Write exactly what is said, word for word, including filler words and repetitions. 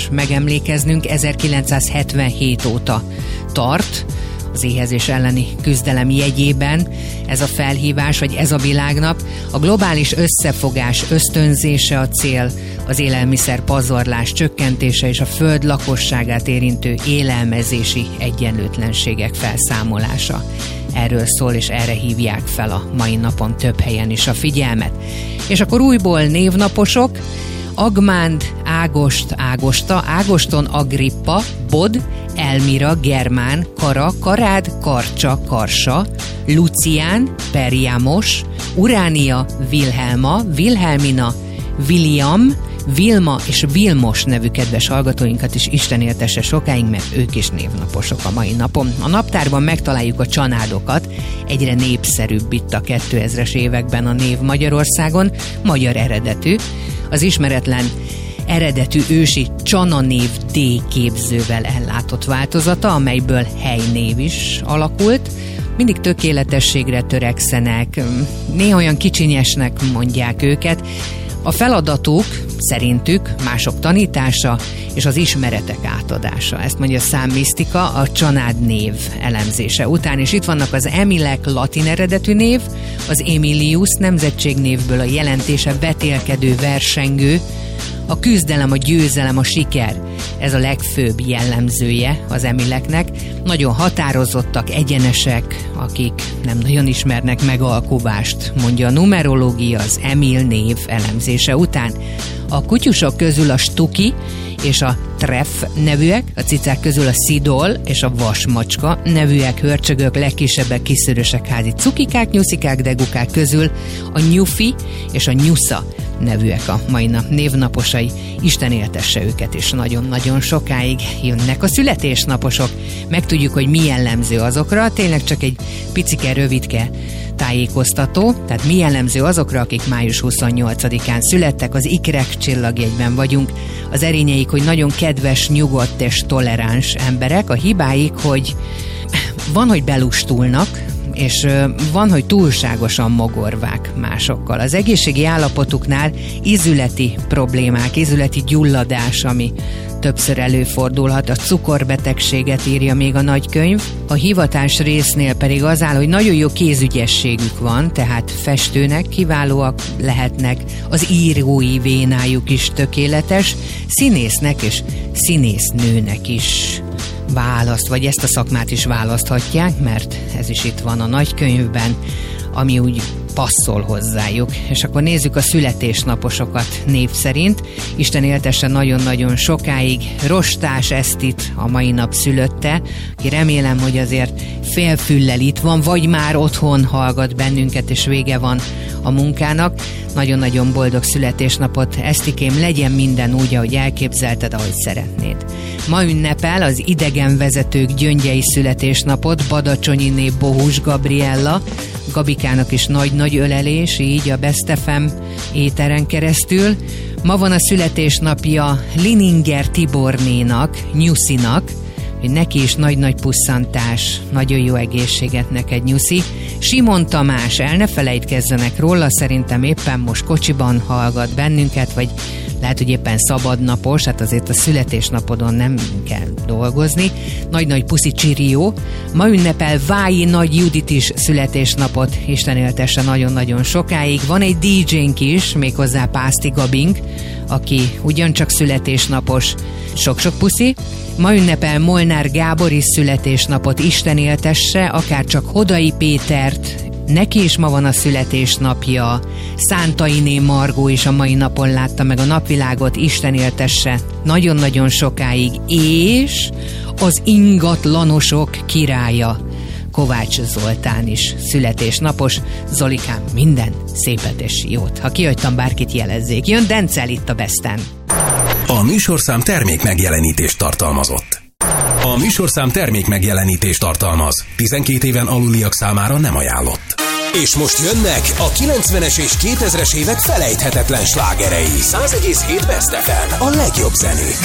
érdemes megemlékeznünk, ezerkilencszázhetvenhét óta tart, az éhezés elleni küzdelem jegyében ez a felhívás, vagy ez a világnap. A globális összefogás ösztönzése a cél, az élelmiszer pazarlás csökkentése és a föld lakosságát érintő élelmezési egyenlőtlenségek felszámolása. Erről szól, és erre hívják fel a mai napon több helyen is a figyelmet. És akkor újból névnaposok: Agmánd, Ágost, Ágosta, Ágoston, Agrippa, Bod, Elmira, Germán, Kara, Karád, Karcsa, Karsa, Lucián, Periamos, Uránia, Vilhelma, Vilhelmina, William, Vilma és Vilmos nevű kedves hallgatóinkat is Isten éltesse sokáig, mert ők is névnaposok a mai napon. A naptárban megtaláljuk a csanádokat, egyre népszerűbb itt a kétezres években a név Magyarországon, magyar eredetű, az ismeretlen eredetű ősi Csana név D képzővel ellátott változata, amelyből helynév is alakult. Mindig tökéletességre törekszenek, néha olyan kicsinyesnek mondják őket. A feladatuk szerintük mások tanítása és az ismeretek átadása. Ezt mondja a számmisztika a csanád név elemzése után, és itt vannak az Emilek latin eredetű név, az Emilius nemzetségnévből a jelentése vetélkedő, versengő, a küzdelem, a győzelem, a siker. Ez a legfőbb jellemzője az Emileknek. Nagyon határozottak, egyenesek, akik nem nagyon ismernek megalkuvást, mondja a numerológia az Emil név elemzése után. A kutyusok közül a Stuki és a Treff nevűek, a cicák közül a Szidol és a Vasmacska nevűek hörcsögök, legkisebbek, kiszörösek házi cukikák, nyuszikák, degukák közül a Nyufi és a Nyusza nevűek a mai nap névnaposai. Isten éltesse őket, és nagyon-nagyon sokáig jönnek a születésnaposok. Megtudjuk, hogy mi jellemző azokra, tényleg csak egy picike, rövidke tájékoztató, tehát mi jellemző azokra, akik május huszonnyolcadikán születtek, az ikrek csillagjegyben vagyunk. Az erényeik, hogy nagyon kedves, nyugodt és toleráns emberek, a hibáik, hogy van, hogy belustulnak, és van, hogy túlságosan mogorvák másokkal. Az egészségi állapotuknál ízületi problémák, ízületi gyulladás, ami többször előfordulhat, a cukorbetegséget írja még a nagykönyv. A hivatás résznél pedig az áll, hogy nagyon jó kézügyességük van, tehát festőnek kiválóak lehetnek, az írói vénájuk is tökéletes, színésznek és színésznőnek is választ, vagy ezt a szakmát is választhatják, mert ez is itt van a nagykönyvben, ami úgy passzol hozzájuk. És akkor nézzük a születésnaposokat név szerint. Isten éltesse nagyon-nagyon sokáig Rostás Esztit a mai nap szülötte, aki remélem, hogy azért félfüllel itt van, vagy már otthon hallgat bennünket, és vége van a munkának. Nagyon-nagyon boldog születésnapot, Esztikém, legyen minden úgy, ahogy elképzelted, ahogy szeretnéd. Ma ünnepel az idegenvezetők gyöngyei születésnapot Badacsonyiné Bohus Gabriella, Gabikának is nagy-nagy ölelés, így a Best ef em éteren keresztül. Ma van a születésnapja Lininger Tibornénak, Nyuszinak, hogy neki is nagy-nagy pusszantás, nagyon jó egészséget neked, Nyuszi. Simon Tamás, el ne felejtkezzenek róla, szerintem éppen most kocsiban hallgat bennünket, vagy lehet, hogy éppen szabadnapos, hát azért a születésnapodon nem kell dolgozni. Nagy-nagy puszi Csirió. Ma ünnepel Vályi Nagy Judit is születésnapot, Isten éltesse nagyon-nagyon sokáig. Van egy dé dzsénk is, méghozzá Pászti Gabink, aki ugyancsak születésnapos. Sok-sok puszi. Ma ünnepel Molnár Gábor is születésnapot, Isten éltesse, akár csak Hodai Pétert, neki is ma van a születésnapja. Szántainé Margó is a mai napon látta meg a napvilágot, Isten éltesse nagyon-nagyon sokáig, és az ingatlanosok királya Kovács Zoltán is születésnapos. Zolikám, minden szépet és jót. Ha kihagytam bárkit, jelezzék. Jön Dencel itt a Besten. A műsorszám termék megjelenítést tartalmazott. A műsorszám termék megjelenítést tartalmaz. tizenkét éven aluliak számára nem ajánlott. És most jönnek a kilencvenes és kétezres évek felejthetetlen slágerei. száz egész hét Best ef em, a legjobb zenék.